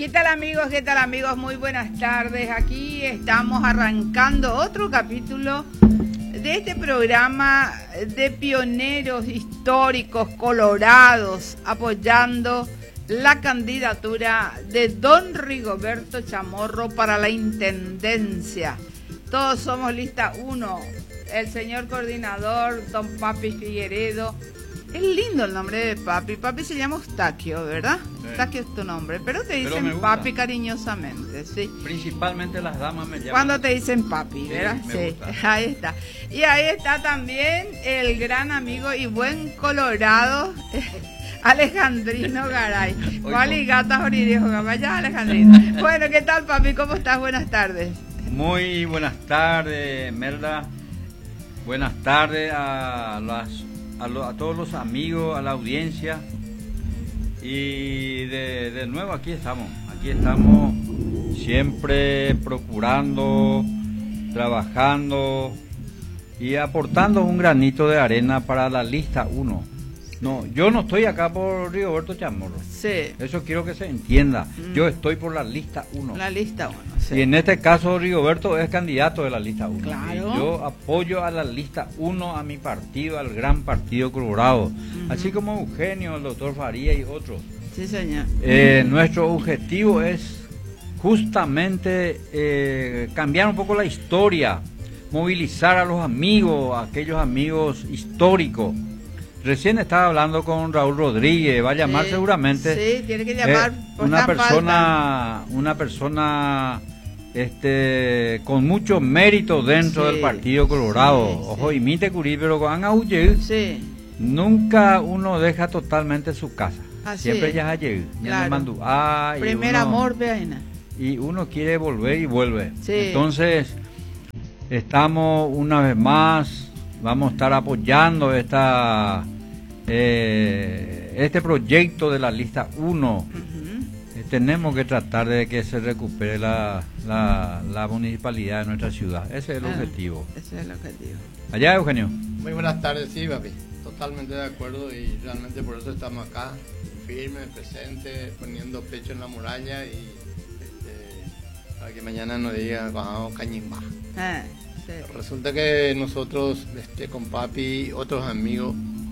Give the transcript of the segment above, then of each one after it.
¿Qué tal amigos? ¿Qué tal amigos? Muy buenas tardes. Aquí estamos arrancando otro capítulo de este programa de pioneros históricos colorados apoyando la candidatura de don Rigoberto Chamorro para la intendencia. Todos somos lista 1. El señor coordinador, don Papi Figueredo. Es lindo el nombre de Papi. Papi se llama Eustaquio, ¿verdad? Sí. Eustaquio es tu nombre, pero te dicen Papi cariñosamente, sí. Principalmente las damas me llaman. Cuando te dicen Papi, ¿verdad? Sí, ahí está. Y ahí está también el gran amigo y buen colorado, Alejandrino Garay. ¿Cuál gata jorirejo? Vaya, Alejandrino. Bueno, ¿qué tal, Papi? ¿Cómo estás? Buenas tardes. Muy buenas tardes, Merda. Buenas tardes a todos los amigos, a la audiencia. Y de nuevo aquí estamos siempre procurando, trabajando y aportando un granito de arena para la lista 1. No, yo no estoy acá por Rigoberto Chamorro. Sí. Eso quiero que se entienda. Yo estoy por la lista 1. La lista 1, sí. Y en este caso Rigoberto es candidato de la lista 1. Claro. Y yo apoyo a la lista 1, a mi partido, al gran partido Colorado. Así como Eugenio, el doctor Faría y otros. Sí, señor. Nuestro objetivo es justamente cambiar un poco la historia, movilizar a los amigos, a aquellos amigos históricos. Recién estaba hablando con Raúl Rodríguez, va a llamar seguramente. Sí, tiene que llamar por una persona con mucho mérito dentro del Partido Colorado. Ojo, imite Curí, pero con Auye, nunca uno deja totalmente su casa. Siempre ya hay claro. Primer amor, veana. Y uno quiere volver y vuelve. Sí. Entonces, estamos una vez más, vamos a estar apoyando este proyecto de la lista 1. Tenemos que tratar de que se recupere la municipalidad de nuestra ciudad. Ese es el objetivo. Ese es el objetivo. Allá, Eugenio. Muy buenas tardes, sí, papi. Totalmente de acuerdo y realmente por eso estamos acá, firmes, presentes, poniendo pecho en la muralla y para que mañana nos digan, vamos, Cañimba. Sí. Resulta que nosotros, con Papi y otros amigos,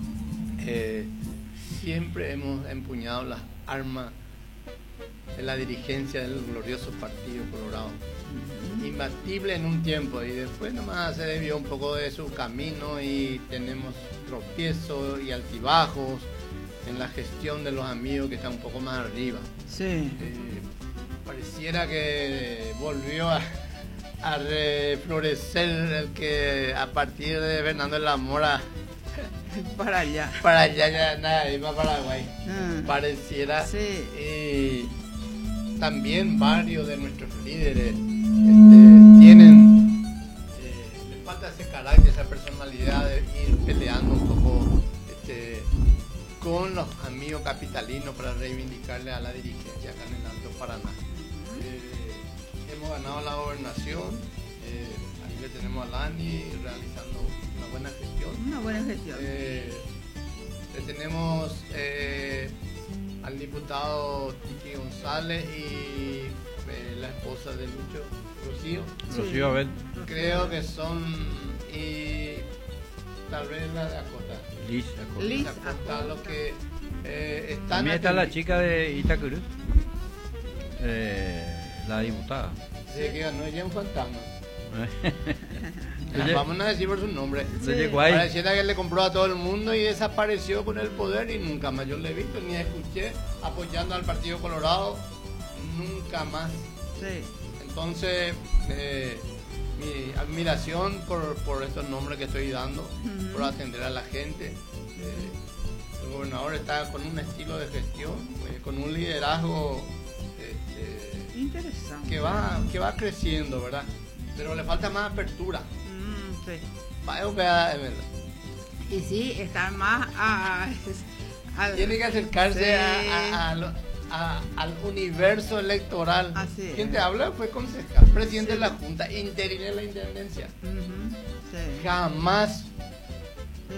siempre hemos empuñado las armas de la dirigencia del glorioso Partido Colorado. Imbatible en un tiempo y después nomás se desvió un poco de su camino y tenemos tropiezos y altibajos en la gestión de los amigos que están un poco más arriba. Sí. Pareciera que volvió a reflorecer el que a partir de Fernando de la Mora para allá ya nada, iba a Paraguay. Pareciera. Sí. Y también varios de nuestros líderes tienen le falta ese carácter, esa personalidad de ir peleando un poco con los amigos capitalinos para reivindicarle a la dirigencia acá en el Alto Paraná. Hemos ganado la gobernación, ahí le tenemos a Lani realizando una buena gestión. Le tenemos al diputado Tiki González y la esposa de Lucho, Rocío Abel. Creo que son, y tal vez la de Acota. Liz Acota, lo que están. También está la chica de Itacurú, la diputada. Sí, que ganó ella un fantasma. Vamos a decir por su nombre. Pareciera que le compró a todo el mundo y desapareció con el poder y nunca más yo le he visto ni escuché apoyando al Partido Colorado, nunca más. Sí. Entonces, mi admiración por estos nombres que estoy dando, por atender a la gente. El gobernador está con un estilo de gestión, con un liderazgo interesante, que va creciendo, ¿verdad? Pero le falta más apertura. Sí. Y sí, estar más tiene que acercarse al universo electoral. Así quien te habla fue concejal, presidente de la Junta, interino de la Intendencia. Jamás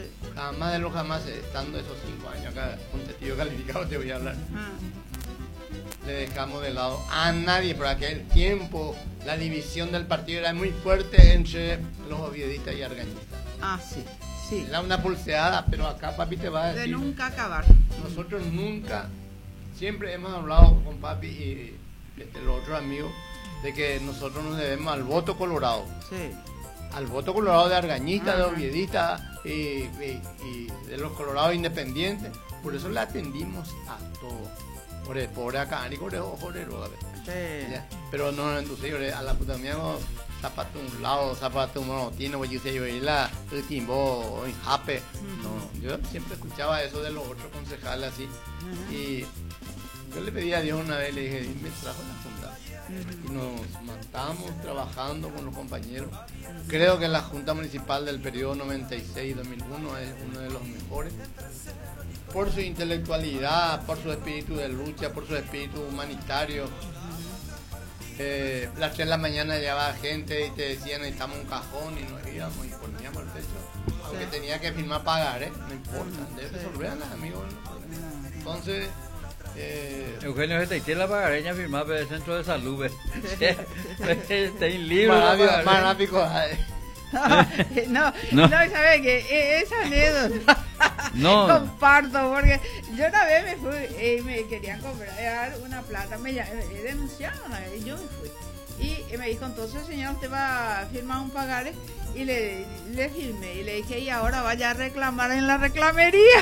de los jamás, estando esos 5 años acá, un testigo calificado te voy a hablar. le dejamos de lado a nadie. Por aquel tiempo la división del partido era muy fuerte entre los oviedistas y argañistas. Ah, sí, sí. Era una pulseada, pero acá papi te va a decir... De nunca acabar. Nosotros nunca, siempre hemos hablado con papi y los otros amigos, de que nosotros nos debemos al voto colorado. Sí. Al voto colorado de argañistas, de oviedistas y de los colorados independientes. Por eso le atendimos a todo. Por acá, ni por ojo, pero no, entonces a la puta mía, zapato un lado, zapato un monotino, yo sé, yo el timbo, el jape. No, yo siempre escuchaba eso de los otros concejales así. Y yo le pedí a Dios una vez, le dije, me trajo la junta. Y nos matamos trabajando con los compañeros. Creo que la Junta Municipal del periodo 96-2001 es uno de los mejores. Por su intelectualidad, por su espíritu de lucha, por su espíritu humanitario. Las 3 de la mañana llegaba gente y te decían necesitamos un cajón y nos íbamos y poníamos el techo. Aunque tenía que firmar pagar, no importa, debe resolver amigos. Entonces... Eugenio, esta y la pagareña firmada por el centro de salud. Está en libro. Más rápido. No, ¿sabes qué? Esa anécdota comparto, porque yo una vez me fui y me querían comprar una plata, me denunciaron una vez y yo me fui. Y me dijo, entonces señor, usted va a firmar un pagaré. Y le firmé y le dije, y ahora vaya a reclamar en la reclamería.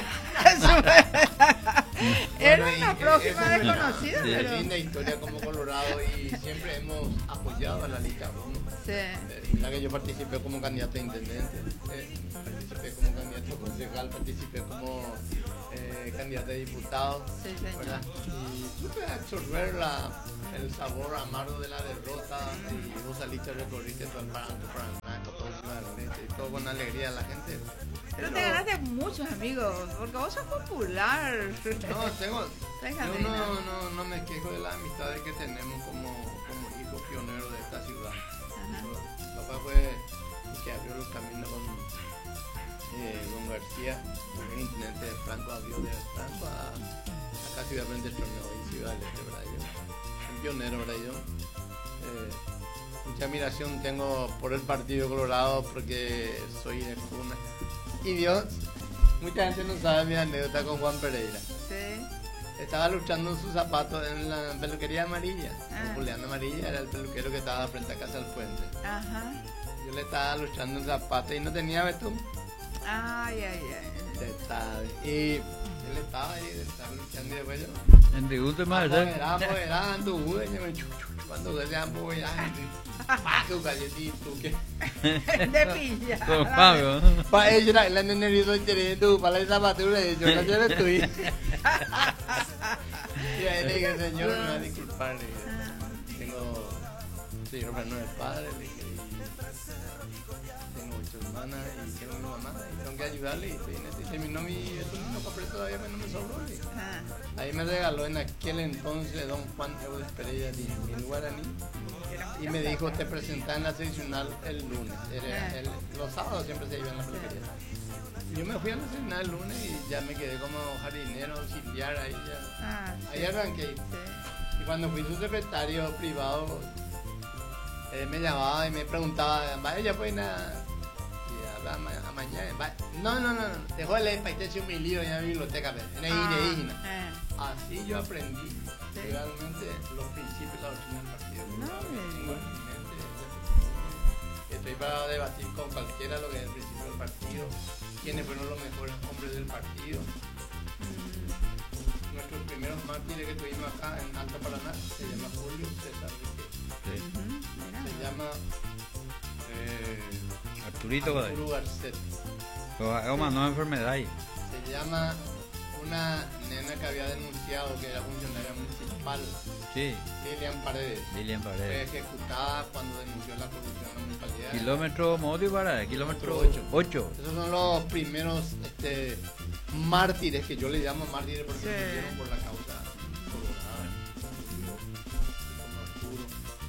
Era una próxima desconocida. Es una linda historia como Colorado y siempre hemos apoyado a la lista 1. Sí. La que yo participé como candidato a intendente, participé como candidato a concejal, participé como candidato a diputado, ¿verdad? Y supe absorber el sabor amargo de la derrota y vos saliste a recorriste todo el Paraná, y todo con alegría a la gente. Pero te ganaste muchos amigos, porque vos sos popular. No me quejo de las amistades que tenemos como hijos pioneros de esta ciudad. Mi papá fue el que abrió los caminos con don García, el intendente de Franco, abrió de Franco a casi de frente del torneo y Ciudad del Este, ¿verdad? Un pionero, ¿verdad? Mucha admiración tengo por el Partido Colorado porque soy de cuna. Y Dios, mucha gente no sabe mi anécdota con Juan Pereira. Sí. Estaba luchando en sus zapatos en la peluquería amarilla. Julián Amarilla era el peluquero que estaba frente a Casa del Puente. Ajá. Yo le estaba luchando en zapatos y no tenía betún. Ay. Y él estaba ahí, estaba luchando y después yo... En disgusto más, cuando se apoderaba, tu galletito, ¿qué? De pilla. Con Fabio. Para ella, la nervioso interés, tú, para la zapatura, yo no sé de tu hija. Y ahí le dije, señor, me va a disculpar. Soy hermano del padre, le dije, tengo 8 hermanas y quiero a mi mamá y tengo que ayudarle. Y terminó eso no compré todavía, pero no me sobró. Ahí me regaló en aquel entonces don Juan Eudes Pereira de Guaraní y me dijo, te presentás en la seccional el lunes. Los sábados siempre se iba en la peluquería. Yo me fui a la seccional el lunes y ya me quedé como jardinero, auxiliar, ahí arranqué. Sí. Y cuando fui su secretario privado, me llamaba y me preguntaba, vaya, ya pues nada. Mañana, no, dejó el EPA y te eché un libro en la biblioteca, así yo aprendí realmente los principios de la doctrina del partido. Estoy para debatir con cualquiera lo que es el principio del partido, quiénes fueron los mejores hombres del partido. Nuestros primeros mártires que tuvimos acá en Alto Paraná se llama Julio César Riquet. Se llama Arturito Garcet. Es una enfermedad ahí. Se llama una nena que había denunciado que era funcionaria municipal. Sí. Lilian Paredes. Fue ejecutada cuando denunció la corrupción en la municipalidad. Kilómetro Modio para kilómetro 8. Esos son los primeros mártires, que yo le llamo mártires porque murieron por la causa colorada. Como Arturo.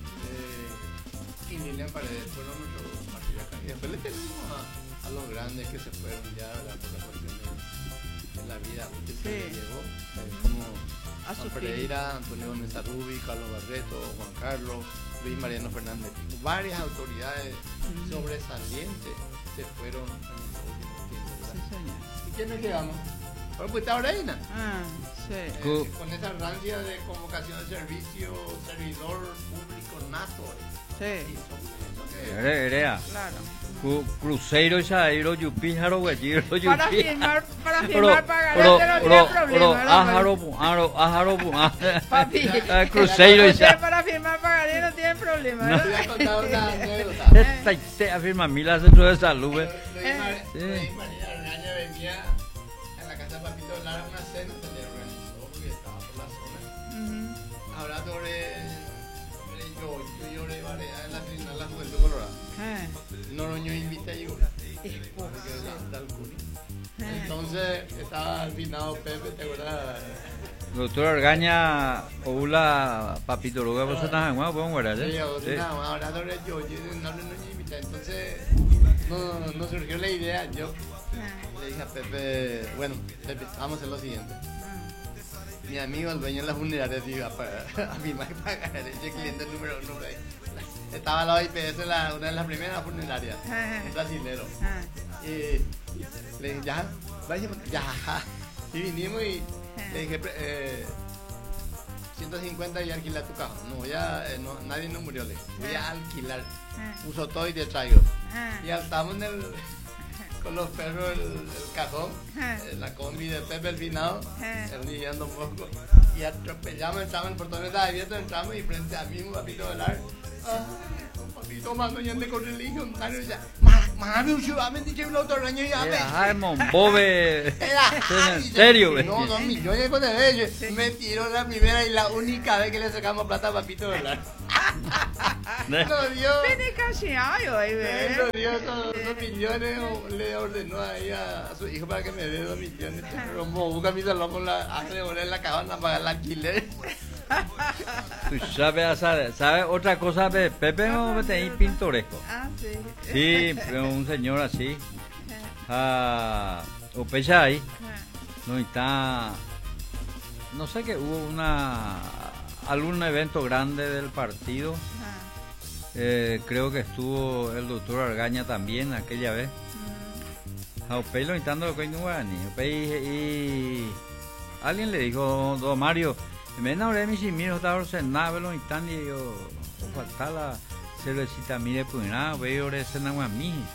Y Lilian Paredes fueron nuestros mártires acá. Y después le tenemos a los grandes que se fueron ya, ¿verdad? Por la cuestión de la vida que se llevó, como Juan Pereira, Antonio Mesa Rubi, Carlos Barreto, Juan Carlos, Luis Mariano Fernández. Varias autoridades sobresalientes se fueron en los últimos tiempos. Sí, señor. ¿Y quiénes quedamos? Bueno, pues está Oreina. Sí. Con esa rancia de convocación de servicio, servidor público nato. Sí. Erea. Claro. Cruzeiro y Jairo Yupi Jaro Guayiro Yupi. Para firmar pagaré no tiene problema. Ajaro Papi. Cruzeiro y Jairo. Para firmar pagaré no tiene problema. Te voy a contar una anécdota. Esta afirma mil al centro de salud. Luis María Argaña venía a la casa de Papito Lara a una cena, se le organizó porque estaba por la zona. Ahora sobre yo lloré varias en la final de la Juventud Colorada. Noroño invita a Igor. Entonces estaba al finado Pepe, ¿te acuerdas? Doctor Argaña, Oula, Papito Luga, vos estás en Guadalajara, ¿podemos guardar? Sí, ahora sobre yo no invita. Entonces no surgió la idea. Yo le dije a Pepe, bueno, Pepe, vamos a hacer lo siguiente. Mi amigo, el dueño de la funeraria, iba a firmar y pagar el cliente número 1. Estaba al lado de IPS, una de las primeras funerarias, un brasilero. Y le dije, ya. Y vinimos y le dije, 150 y alquilar tu cajón. No, ya nadie nos murió, le dije. Voy a alquilar. Uso todo y te traigo. Y estábamos con los perros el cajón, la combi de Pepe el finado, guiando un poco. Y atropellamos, entramos en el portón, estaba abierto, entramos y frente a mí un papito de lar. Un papito más doñante con religión, mami, me dice un autorreño y Bobe. En serio, no, 2 millones con el me tiró la primera y la única vez que le sacamos plata a papito de lar. Lo dio. Lo dio esos 2 millones, le ordenó ahí a su hijo para que me dé 2 millones. Pero busca mi salón con hace horas en la cabana a pagar el alquiler. Tú sabes otra cosa de Pepe, no te pintoresco. Sí, pero un señor así. Opecha ahí. No está. No sé que hubo algún evento grande del partido. Creo que estuvo el doctor Argaña también aquella vez. A Opey lo instando lo que no guaraní. Y alguien le dijo, don Mario, me enamoré de mis miro, estaba ordenado, lo instando y yo, falta la cervecita, mire, pues nada, veo ordenar a mí.